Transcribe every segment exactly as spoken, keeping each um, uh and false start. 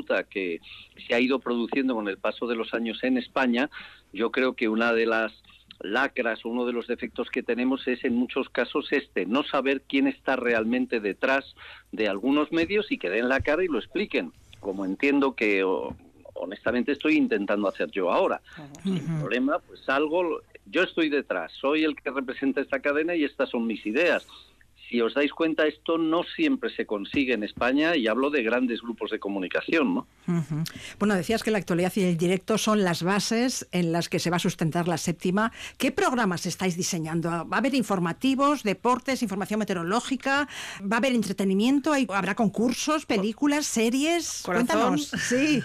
conducta que se ha ido produciendo con el paso de los años en España, yo creo que una de las lacras, uno de los defectos que tenemos es en muchos casos este, no saber quién está realmente detrás de algunos medios y que den la cara y lo expliquen, como entiendo que o, honestamente estoy intentando hacer yo ahora. Uh-huh. Sin problema, pues algo, yo estoy detrás, soy el que representa esta cadena y estas son mis ideas. Si os dais cuenta, esto no siempre se consigue en España, y hablo de grandes grupos de comunicación, ¿no? Uh-huh. Bueno, decías que la actualidad y el directo son las bases en las que se va a sustentar la séptima. ¿Qué programas estáis diseñando? ¿Va a haber informativos, deportes, información meteorológica? ¿Va a haber entretenimiento? ¿Habrá concursos, películas, series? ¿Corazón? Cuéntanos. Sí.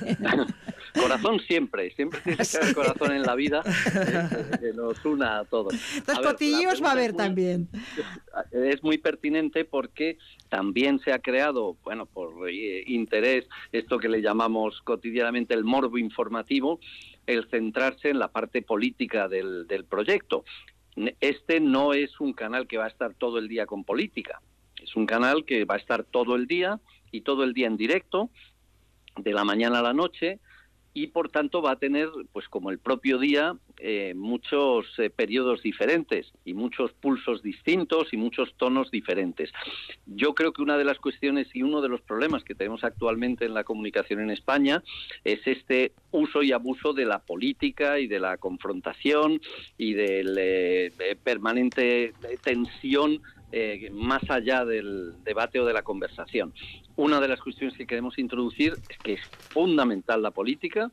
Corazón siempre, siempre tiene que haber corazón en la vida, eh, que nos una a todos. Los cotillos va a haber muy, también. Es muy pertinente porque también se ha creado, bueno, por eh, interés, esto que le llamamos cotidianamente el morbo informativo, el centrarse en la parte política del, del proyecto. Este no es un canal que va a estar todo el día con política, es un canal que va a estar todo el día y todo el día en directo, de la mañana a la noche, y por tanto va a tener, pues como el propio día, eh, muchos eh, periodos diferentes y muchos pulsos distintos y muchos tonos diferentes. Yo creo que una de las cuestiones y uno de los problemas que tenemos actualmente en la comunicación en España es este uso y abuso de la política y de la confrontación y de la eh, permanente tensión Eh, más allá del debate o de la conversación. Una de las cuestiones que queremos introducir es que es fundamental la política,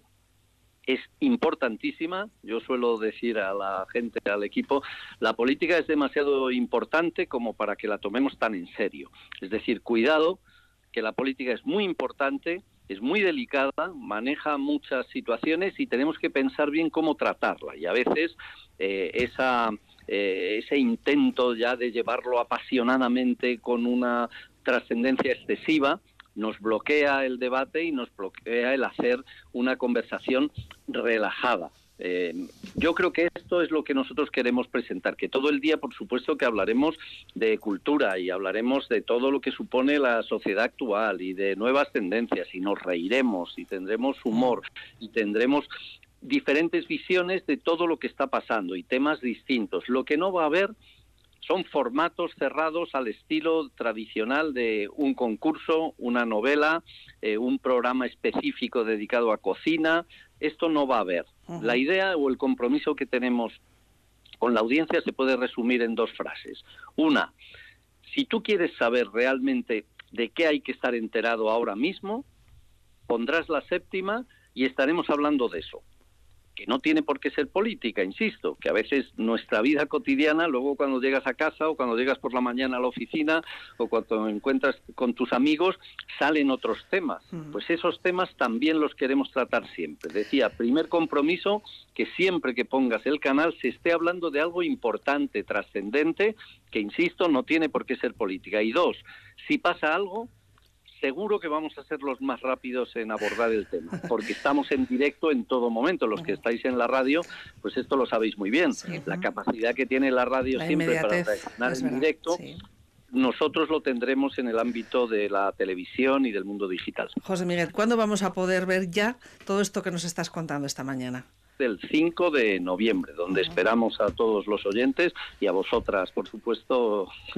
es importantísima. Yo suelo decir a la gente, al equipo, la política es demasiado importante como para que la tomemos tan en serio. Es decir, cuidado, que la política es muy importante, es muy delicada, maneja muchas situaciones y tenemos que pensar bien cómo tratarla. Y a veces eh, esa... Eh, ese intento ya de llevarlo apasionadamente con una trascendencia excesiva nos bloquea el debate y nos bloquea el hacer una conversación relajada. Eh, yo creo que esto es lo que nosotros queremos presentar, que todo el día, por supuesto, que hablaremos de cultura y hablaremos de todo lo que supone la sociedad actual y de nuevas tendencias, y nos reiremos y tendremos humor y tendremos diferentes visiones de todo lo que está pasando y temas distintos. Lo que no va a haber son formatos cerrados al estilo tradicional de un concurso, una novela, eh, un programa específico dedicado a cocina. Esto no va a haber. Uh-huh. La idea o el compromiso que tenemos con la audiencia se puede resumir en dos frases. Una, si tú quieres saber realmente de qué hay que estar enterado ahora mismo, pondrás la séptima y estaremos hablando de eso. Que no tiene por qué ser política, insisto, que a veces nuestra vida cotidiana, luego cuando llegas a casa o cuando llegas por la mañana a la oficina o cuando encuentras con tus amigos, salen otros temas. Uh-huh. Pues esos temas también los queremos tratar siempre. Decía, primer compromiso, que siempre que pongas el canal se esté hablando de algo importante, trascendente, que insisto, no tiene por qué ser política. Y dos, si pasa algo, seguro que vamos a ser los más rápidos en abordar el tema, porque estamos en directo en todo momento. Los que estáis en la radio, pues esto lo sabéis muy bien. Sí. La capacidad que tiene la radio la siempre para reaccionar en directo, sí. Nosotros lo tendremos en el ámbito de la televisión y del mundo digital. José Miguel, ¿cuándo vamos a poder ver ya todo esto que nos estás contando esta mañana? El cinco de noviembre, donde uh-huh. esperamos a todos los oyentes y a vosotras, por supuesto,